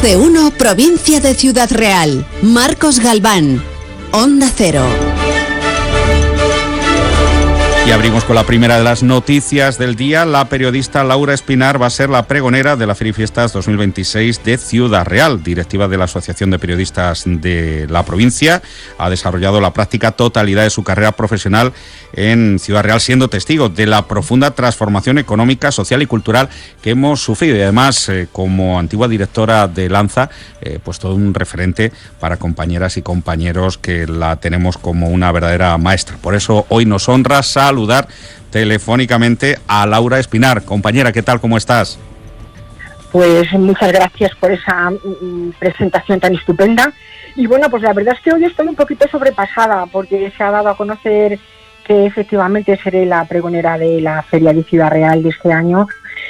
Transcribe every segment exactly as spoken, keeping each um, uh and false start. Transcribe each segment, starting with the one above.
de uno, provincia de Ciudad Real. Marcos Galván, Onda Cero. Y abrimos con la primera de las noticias del día. La periodista Laura Espinar va a ser la pregonera de la Feria y Fiestas dos mil veintiséis de Ciudad Real. Directiva de la Asociación de Periodistas de la provincia, ha desarrollado la práctica totalidad de su carrera profesional en Ciudad Real, siendo testigo de la profunda transformación económica, social y cultural que hemos sufrido. Y además, eh, como antigua directora de Lanza, eh, pues todo un referente para compañeras y compañeros que la tenemos como una verdadera maestra. Por eso hoy nos honra saludar telefónicamente a Laura Espinar. Compañera, ¿qué tal? ¿Cómo estás? Pues muchas gracias por esa mm, presentación tan estupenda. Y bueno, pues la verdad es que hoy estoy un poquito sobrepasada porque se ha dado a conocer que efectivamente seré la pregonera de la Feria de Ciudad Real de este año.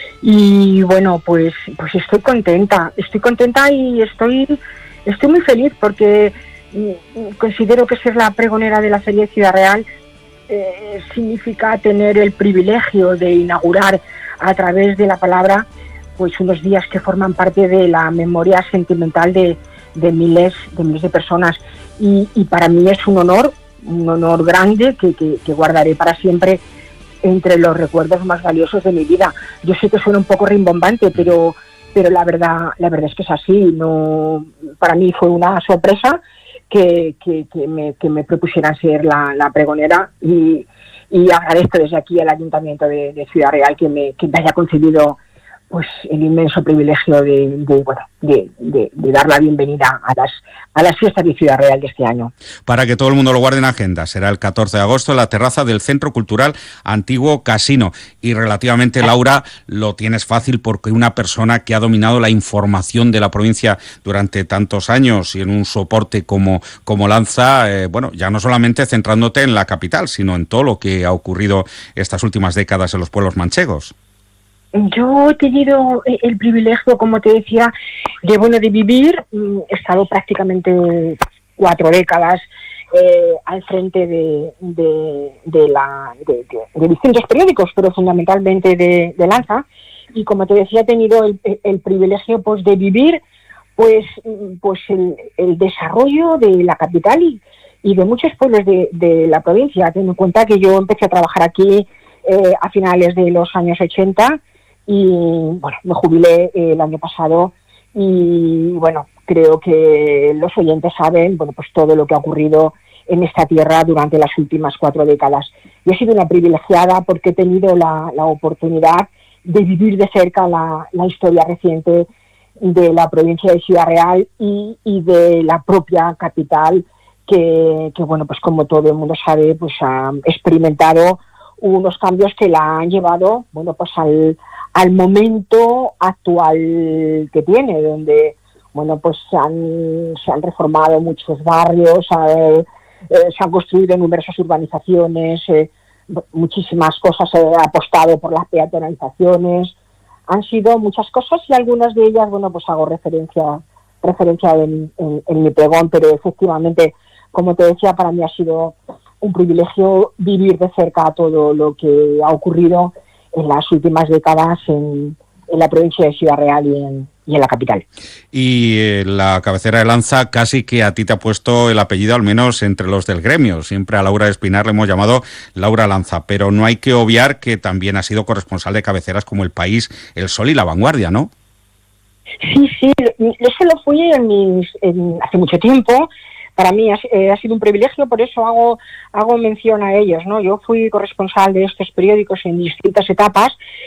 Y bueno, pues pues estoy contenta, estoy contenta y estoy estoy muy feliz porque mm, considero que ser la pregonera de la Feria de Ciudad Real Eh, significa tener el privilegio de inaugurar a través de la palabra pues unos días que forman parte de la memoria sentimental de, de miles de miles de personas y, y para mí es un honor, un honor grande que, que, que guardaré para siempre entre los recuerdos más valiosos de mi vida. Yo sé que suena un poco rimbombante, pero pero la verdad la verdad es que es así. No, para mí fue una sorpresa Que, que, que, me, que me propusieran ser la, la pregonera y, y agradezco desde aquí al Ayuntamiento de, de Ciudad Real que me, que me haya concedido pues el inmenso privilegio de, de, bueno, de, de, de dar la bienvenida a las, a las fiestas de Ciudad Real de este año. Para que todo el mundo lo guarde en agenda, será el catorce de agosto en la terraza del Centro Cultural Antiguo Casino. Y relativamente, Laura, lo tienes fácil porque una persona que ha dominado la información de la provincia durante tantos años y en un soporte como, como Lanza, eh, bueno, ya no solamente centrándote en la capital, sino en todo lo que ha ocurrido estas últimas décadas en los pueblos manchegos. Yo he tenido el privilegio, como te decía, de bueno de vivir. He estado prácticamente cuatro décadas eh, al frente de, de, de, la, de, de, de distintos periódicos, pero fundamentalmente de, de Lanza. Y como te decía, he tenido el, el privilegio pues de vivir pues, pues el, el desarrollo de la capital y, y de muchos pueblos de, de la provincia. Ten en cuenta que yo empecé a trabajar aquí eh, a finales de los años ochenta. Y bueno, me jubilé eh, el año pasado y bueno, creo que los oyentes saben, bueno, pues todo lo que ha ocurrido en esta tierra durante las últimas cuatro décadas. Yo he sido una privilegiada porque he tenido la, la oportunidad de vivir de cerca la, la historia reciente de la provincia de Ciudad Real y, y de la propia capital que, que, bueno, pues como todo el mundo sabe, pues ha experimentado unos cambios que la han llevado, bueno, pues al al momento actual que tiene, donde bueno pues se han, se han reformado muchos barrios, eh, eh, se han construido numerosas urbanizaciones, eh, muchísimas cosas, se ha apostado por las peatonalizaciones, han sido muchas cosas y algunas de ellas, bueno, pues hago referencia referencia en, en, en mi pregón, pero efectivamente, como te decía, para mí ha sido un privilegio vivir de cerca todo lo que ha ocurrido en las últimas décadas en, en la provincia de Ciudad Real y en, y en la capital. Y eh, la cabecera de Lanza casi que a ti te ha puesto el apellido, al menos entre los del gremio. Siempre a Laura Espinar le hemos llamado Laura Lanza, pero no hay que obviar que también ha sido corresponsal de cabeceras como El País, El Sol y La Vanguardia, ¿no? Sí, sí, eso lo fui en mis, en, hace mucho tiempo. Para mí ha, eh, ha sido un privilegio, por eso hago hago mención a ellos, ¿no? Yo fui corresponsal de estos periódicos en distintas etapas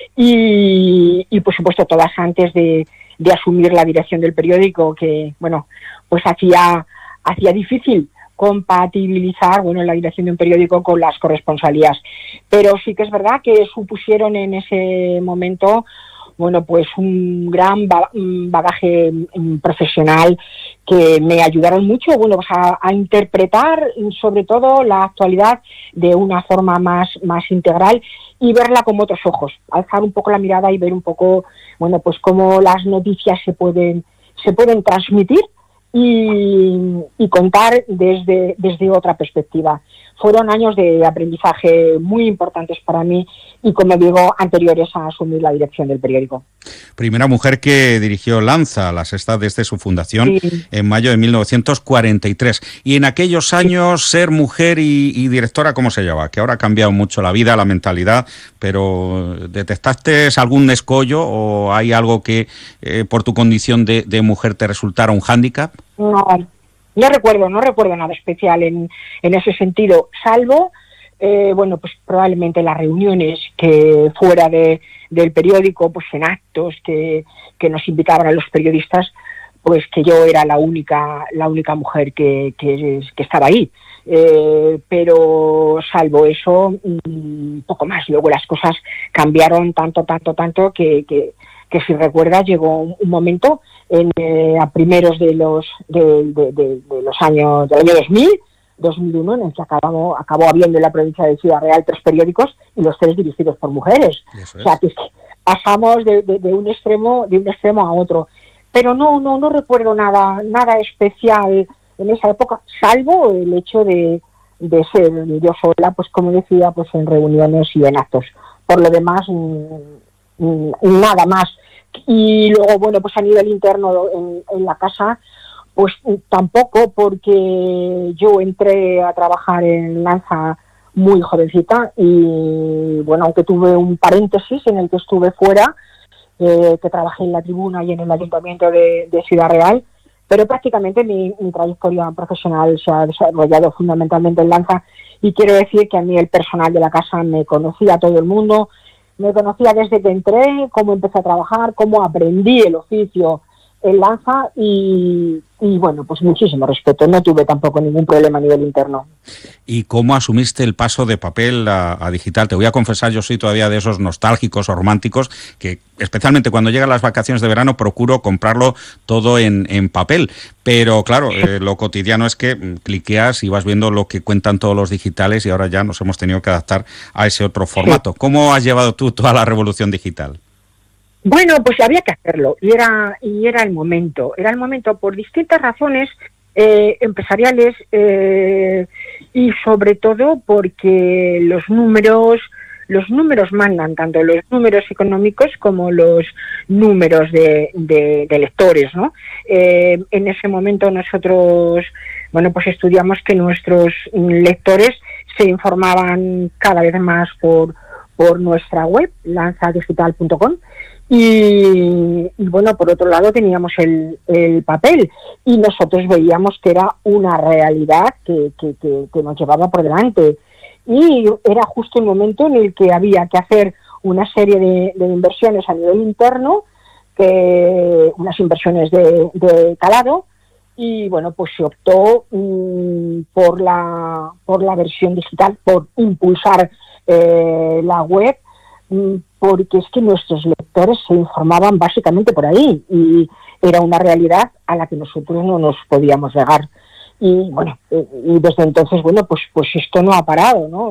y, y por supuesto, todas antes de, de asumir la dirección del periódico, que, bueno, pues hacía hacía difícil compatibilizar, bueno, la dirección de un periódico con las corresponsalías. Pero sí que es verdad que supusieron en ese momento bueno, pues un gran bagaje profesional que me ayudaron mucho, bueno, pues a, a interpretar sobre todo la actualidad de una forma más, más integral y verla con otros ojos, alzar un poco la mirada y ver un poco, bueno, pues cómo las noticias se pueden, se pueden transmitir y, y contar desde, desde otra perspectiva. Fueron años de aprendizaje muy importantes para mí y, como digo, anteriores a asumir la dirección del periódico. Primera mujer que dirigió Lanza, La Sexta, desde su fundación sí. en mayo de mil novecientos cuarenta y tres. Y en aquellos años sí. ser mujer y, y directora, ¿cómo se lleva? Que ahora ha cambiado mucho la vida, la mentalidad, pero ¿detectaste algún escollo o hay algo que eh, por tu condición de, de mujer te resultara un hándicap? No. No recuerdo, no recuerdo nada especial en, en ese sentido, salvo, eh, bueno, pues probablemente las reuniones que fuera de, del periódico, pues en actos que, que nos invitaban a los periodistas, pues que yo era la única, la única mujer que, que, que estaba ahí. Eh, pero salvo eso, mmm, poco más. Luego las cosas cambiaron tanto, tanto, tanto que... que que si recuerdas llegó un, un momento en, eh, a primeros de los de, de, de, de los años del año dos mil, dos mil uno, en el que acabamos, acabó habiendo en la provincia de Ciudad Real tres periódicos y los tres dirigidos por mujeres. Eso es. O sea, que pasamos de, de, de un extremo de un extremo a otro. Pero no no no recuerdo nada nada especial en esa época, salvo el hecho de, de ser yo sola, pues como decía, pues en reuniones y en actos. Por lo demás, mmm, nada más. Y luego, bueno, pues a nivel interno en, en la casa, pues tampoco, porque yo entré a trabajar en Lanza muy jovencita y, bueno, aunque tuve un paréntesis en el que estuve fuera, eh, que trabajé en la Tribuna y en el Ayuntamiento de, de Ciudad Real, pero prácticamente mi, mi trayectoria profesional se ha desarrollado fundamentalmente en Lanza, y quiero decir que a mí el personal de la casa me conocía a todo el mundo. Me conocía desde que entré, cómo empecé a trabajar, cómo aprendí el oficio en Lanza y, y, bueno, pues muchísimo respeto. No tuve tampoco ningún problema a nivel interno. ¿Y cómo asumiste el paso de papel a, a digital? Te voy a confesar, yo soy todavía de esos nostálgicos o románticos que, especialmente cuando llegan las vacaciones de verano, procuro comprarlo todo en, en papel. Pero claro, eh, lo cotidiano es que cliqueas y vas viendo lo que cuentan todos los digitales y ahora ya nos hemos tenido que adaptar a ese otro formato. Sí. ¿Cómo has llevado tú toda la revolución digital? Bueno, pues había que hacerlo y era y era el momento. Era el momento por distintas razones eh, empresariales eh, y sobre todo porque los números los números mandan, tanto los números económicos como los números de, de, de lectores, ¿no? Eh, en ese momento nosotros, bueno, pues estudiamos que nuestros lectores se informaban cada vez más por por nuestra web, lanza digital punto com. Y, y bueno, por otro lado teníamos el, el papel y nosotros veíamos que era una realidad que, que, que, que nos llevaba por delante, y era justo el momento en el que había que hacer una serie de, de inversiones a nivel interno, que unas inversiones de, de calado, y bueno, pues se optó mmm, por la por la versión digital, por impulsar eh, la web, mmm, porque es que nuestros lectores se informaban básicamente por ahí y era una realidad a la que nosotros no nos podíamos negar. Y bueno, y desde entonces, bueno, pues pues esto no ha parado, ¿no?